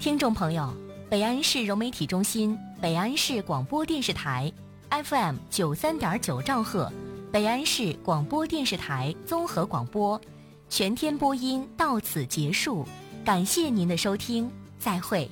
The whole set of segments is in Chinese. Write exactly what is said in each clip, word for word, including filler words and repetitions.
听众朋友，北安市融媒体中心、北安市广播电视台 F M 九三点九兆赫，北安市广播电视台综合广播全天播音到此结束，感谢您的收听，再会。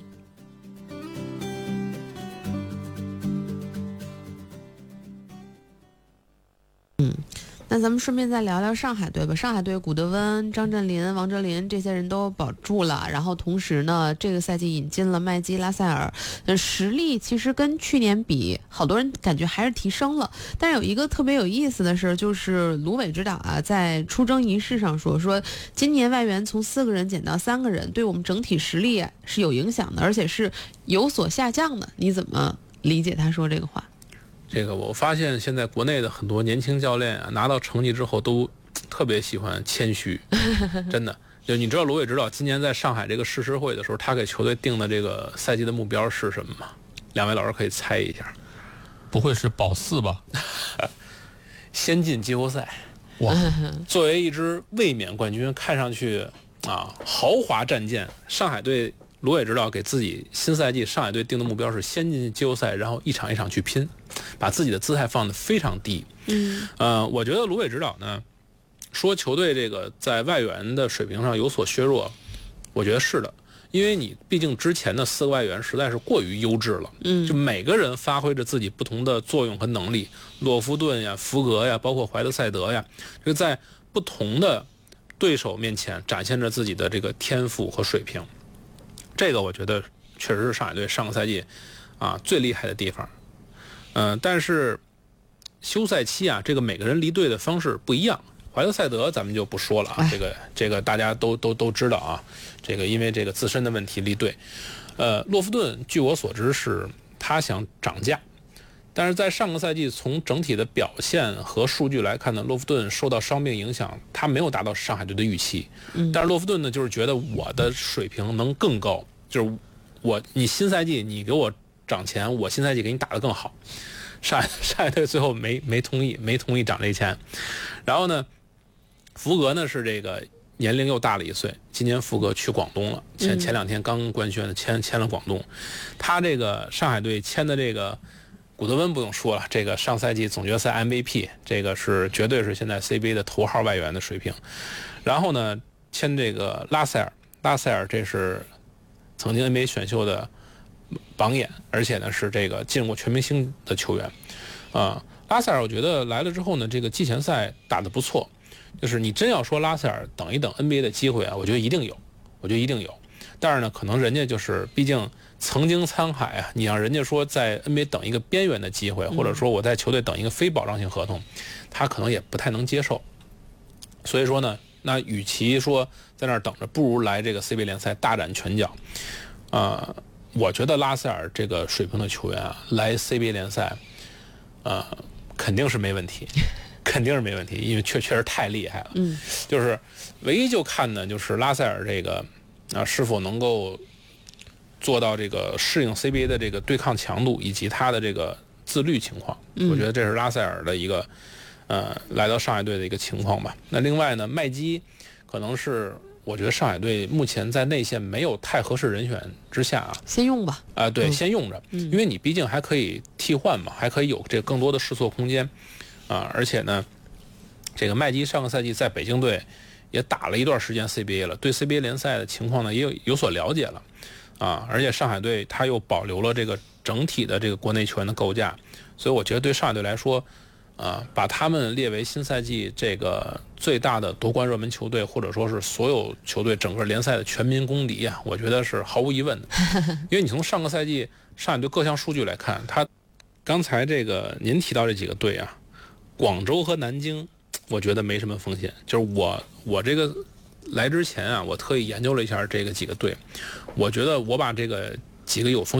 嗯，那咱们顺便再聊聊上海队吧。上海队古德温、张镇麟、王哲林这些人都保住了，然后同时呢，这个赛季引进了麦基、拉塞尔，呃，实力其实跟去年比，好多人感觉还是提升了。但是有一个特别有意思的事，就是卢伟指导啊，在出征仪式上说，说今年外援从四个人减到三个人，对我们整体实力是有影响的，而且是有所下降的。你怎么理解他说这个话？ 这个我发现现在国内的很多年轻教练啊，拿到成绩之后都特别喜欢谦虚，真的。就你知道卢伟指导今年在上海这个世狮会的时候，他给球队定的这个赛季的目标是什么吗？两位老师可以猜一下。 不会是保四吧？ 先进季后赛。 哇！ 作为一支卫冕冠军，看上去啊豪华战舰，上海队。卢伟指导给自己新赛季上海队定的目标是先进季后赛，然后一场一场去拼，把自己的姿态放得非常低。 嗯， 呃，我觉得卢伟指导呢说球队这个在外援的水平上有所削弱，我觉得是的，因为你毕竟之前的四个外援实在是过于优质了。 嗯， 就每个人发挥着自己不同的作用和能力，洛夫顿呀、福格呀，包括怀德塞德呀，就在不同的对手面前展现着自己的这个天赋和水平。这个我觉得确实是上海队上个赛季啊最厉害的地方。嗯、呃，但是休赛期啊，这个每个人离队的方式不一样。怀德塞德咱们就不说了啊，这个这个大家都都都知道啊，这个因为这个自身的问题离队。呃，洛夫顿据我所知是他想涨价，但是在上个赛季从整体的表现和数据来看呢，洛夫顿受到伤病影响，他没有达到上海队的预期。 嗯， 但是洛夫顿呢，就是觉得我的水平能更高，就是我你新赛季你给我涨钱，我新赛季给你打得更好。上海上海队最后没没同意，没同意涨这钱。然后呢，福格呢是这个年龄又大了一岁，今年福格去广东了，前前两天刚官宣的签签了广东。他这个上海队签的这个古德温不用说了，这个上赛季总决赛 M V P， 这个是绝对是现在 C B A 的头号外援的水平。然后呢，签这个拉塞尔，拉塞尔这是曾经 N B A 选秀的榜眼，而且呢是这个进入过全明星的球员。啊、呃，拉塞尔我觉得来了之后呢，这个季前赛打得不错。就是你真要说拉塞尔等一等 N B A 的机会啊，我觉得一定有，我觉得一定有。但是呢，可能人家就是毕竟曾经沧海啊，你让人家说在 N B A 等一个边缘的机会，或者说我在球队等一个非保障性合同，他可能也不太能接受。所以说呢，那与其说在那儿等着，不如来这个 C B A 联赛大展拳脚。啊、呃，我觉得拉塞尔这个水平的球员啊，来 C B A 联赛，呃，肯定是没问题。肯定是没问题，因为确确实太厉害了。 嗯， 就是唯一就看呢，就是拉塞尔这个啊是否能够做到这个适应 C B A 的这个对抗强度以及他的这个自律情况。嗯、我觉得这是拉塞尔的一个呃来到上海队的一个情况吧。那另外呢，麦基可能是我觉得上海队目前在内线没有太合适人选之下啊， 先用吧。 啊、呃，对， 嗯、 先用着，因为你毕竟还可以替换嘛，还可以有这个更多的试错空间。啊，而且呢，这个麦基上个赛季在北京队也打了一段时间 C B A 了，对 C B A 联赛的情况呢也有有所了解了，啊，而且上海队他又保留了这个整体的这个国内球员的构架，所以我觉得对上海队来说，啊，把他们列为新赛季这个最大的夺冠热门球队，或者说是所有球队整个联赛的全民公敌啊，我觉得是毫无疑问的，因为你从上个赛季上海队各项数据来看，他刚才这个您提到这几个队啊。广州和南京，我觉得没什么风险。就是我我这个来之前啊，我特意研究了一下这个几个队，我觉得我把这个几个有风险